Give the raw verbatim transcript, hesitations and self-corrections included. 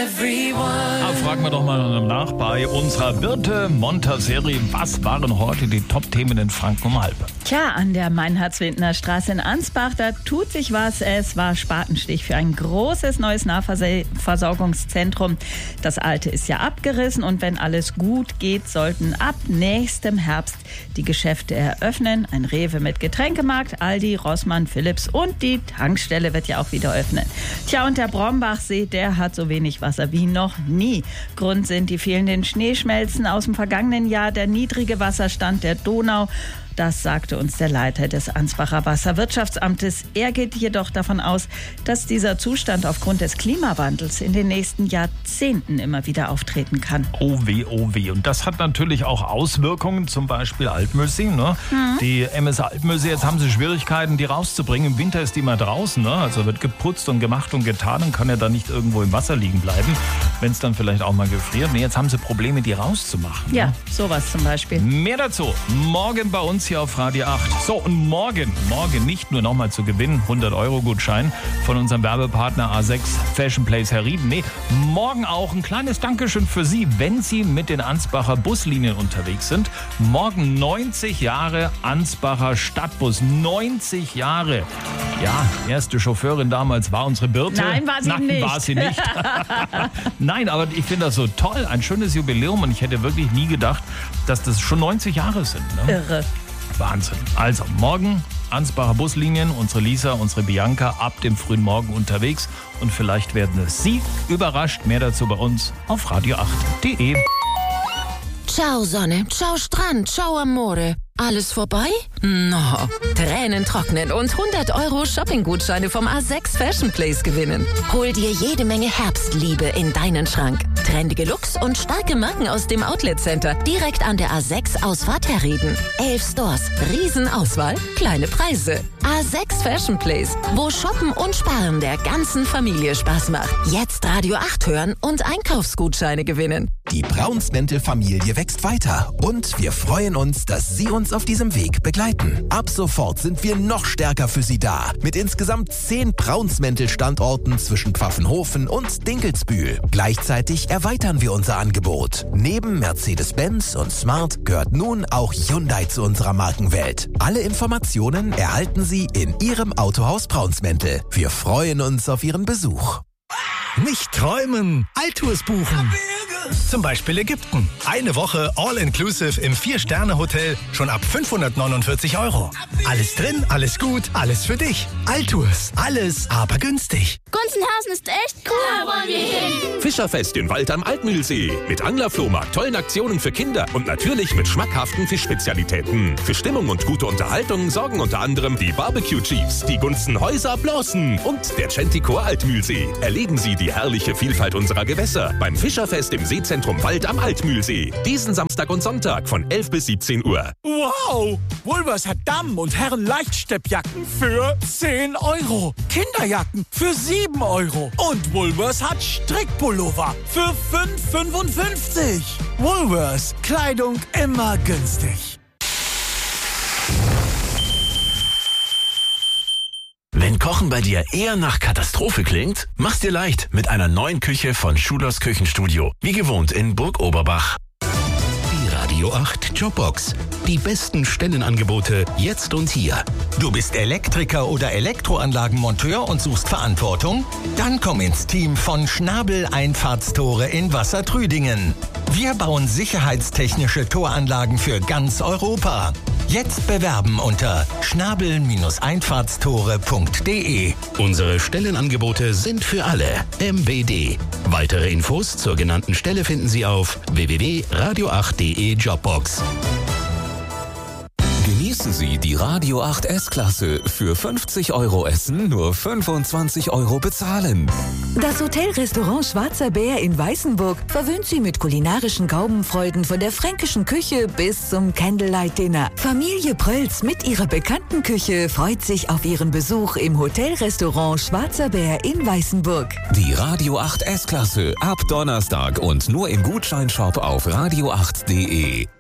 Ah, fragen wir doch mal nach bei unserer Birte Montazeri. Was waren heute die Top-Themen in Franken um halb? Tja, an der Meinhard-Swindner Straße in Ansbach, da tut sich was. Es war Spatenstich für ein großes neues Nahversorgungszentrum. Das alte ist ja abgerissen und wenn alles gut geht, sollten ab nächstem Herbst die Geschäfte eröffnen. Ein Rewe mit Getränkemarkt, Aldi, Rossmann, Philips und die Tankstelle wird ja auch wieder öffnen. Tja, und der Brombachsee, der hat so wenig Wasser wie noch nie. Grund sind die fehlenden Schneeschmelzen aus dem vergangenen Jahr, der niedrige Wasserstand der Donau. Das sagte uns der Leiter des Ansbacher Wasserwirtschaftsamtes. Er geht jedoch davon aus, dass dieser Zustand aufgrund des Klimawandels in den nächsten Jahrzehnten immer wieder auftreten kann. Oh weh, oh weh. Und das hat natürlich auch Auswirkungen, zum Beispiel Altmühlsee. Ne? Mhm. Die M S Altmühlsee, jetzt haben sie Schwierigkeiten, die rauszubringen. Im Winter ist die mal draußen. Ne? Also wird geputzt und gemacht und getan und kann ja dann nicht irgendwo im Wasser liegen bleiben, wenn es dann vielleicht auch mal gefriert. Nee, jetzt haben sie Probleme, die rauszumachen. Ja, ne? Sowas zum Beispiel. Mehr dazu morgen bei uns hier auf Radio acht. So, und morgen, morgen nicht nur nochmal zu gewinnen, hundert Euro Gutschein von unserem Werbepartner A sechs Fashion Place Herrieden. Nee, morgen auch ein kleines Dankeschön für Sie, wenn Sie mit den Ansbacher Buslinien unterwegs sind. Morgen neunzig Jahre Ansbacher Stadtbus. neunzig Jahre. Ja, erste Chauffeurin damals war unsere Birte. Nein, war sie Nein, nicht. war sie nicht. Nein, aber ich finde das so toll. Ein schönes Jubiläum und ich hätte wirklich nie gedacht, dass das schon neunzig Jahre sind. Ne? Irre. Wahnsinn. Also morgen Ansbacher Buslinien, unsere Lisa, unsere Bianca ab dem frühen Morgen unterwegs und vielleicht werden es Sie überrascht. Mehr dazu bei uns auf radio acht punkt de. Ciao Sonne, ciao Strand, ciao Amore. Alles vorbei? No. Tränen trocknen und hundert Euro Shoppinggutscheine vom A sechs Fashion Place gewinnen. Hol dir jede Menge Herbstliebe in deinen Schrank. Trendige Looks und starke Marken aus dem Outlet Center direkt an der A sechs Ausfahrt Herrieden. Elf Stores, Riesenauswahl, kleine Preise. A sechs Fashion Place, wo Shoppen und Sparen der ganzen Familie Spaß macht. Jetzt Radio acht hören und Einkaufsgutscheine gewinnen. Die Braunsmäntel-Familie wächst weiter und wir freuen uns, dass Sie uns auf diesem Weg begleiten. Ab sofort sind wir noch stärker für Sie da. Mit insgesamt zehn Braunsmäntel-Standorten zwischen Pfaffenhofen und Dinkelsbühl. Gleichzeitig erweitern wir unser Angebot. Neben Mercedes-Benz und Smart gehört nun auch Hyundai zu unserer Markenwelt. Alle Informationen erhalten Sie in Ihrem Autohaus Braunsmäntel. Wir freuen uns auf Ihren Besuch. Nicht träumen, Alltours buchen. Zum Beispiel Ägypten. Eine Woche All-Inclusive im Vier-Sterne-Hotel schon ab fünfhundertneunundvierzig Euro. Alles drin, alles gut, alles für dich. Alltours, alles aber günstig. Gunzenhausen ist echt cool. Da wollen wir hin. Fischerfest in Wald am Altmühlsee. Mit Anglerflohmarkt, tollen Aktionen für Kinder und natürlich mit schmackhaften Fischspezialitäten. Für Stimmung und gute Unterhaltung sorgen unter anderem die Barbecue Chiefs, die Gunzenhäuser Blossom und der Chanticor Altmühlsee. Erleben Sie die herrliche Vielfalt unserer Gewässer beim Fischerfest im Seezentrum Wald am Altmühlsee. Diesen Samstag und Sonntag von elf bis siebzehn Uhr. Wow! Woolworths hat Damen- und Herren-Leichtsteppjacken für zehn Euro. Kinderjacken für sieben Euro. Und Woolworths hat Strickpullover für fünf fünfundfünfzig. Woolworths. Kleidung immer günstig. Wenn Kochen bei dir eher nach Katastrophe klingt, mach's dir leicht mit einer neuen Küche von Schulers Küchenstudio. Wie gewohnt in Burg Oberbach. Die Radio acht Jobbox. Die besten Stellenangebote jetzt und hier. Du bist Elektriker oder Elektroanlagenmonteur und suchst Verantwortung? Dann komm ins Team von Schnabel Einfahrtstore in Wassertrüdingen. Wir bauen sicherheitstechnische Toranlagen für ganz Europa. Jetzt bewerben unter schnabel Einfahrtstore punkt de. Unsere Stellenangebote sind für alle. M W D. Weitere Infos zur genannten Stelle finden Sie auf w w w punkt radio acht punkt de Jobbox. Genießen Sie die Radio acht S-Klasse. Für fünfzig Euro essen, nur fünfundzwanzig Euro bezahlen. Das Hotelrestaurant Schwarzer Bär in Weißenburg verwöhnt Sie mit kulinarischen Gaumenfreuden von der fränkischen Küche bis zum Candlelight-Dinner. Familie Prölz mit ihrer bekannten Küche freut sich auf Ihren Besuch im Hotelrestaurant Schwarzer Bär in Weißenburg. Die Radio acht S-Klasse ab Donnerstag und nur im Gutscheinshop auf radio acht punkt de.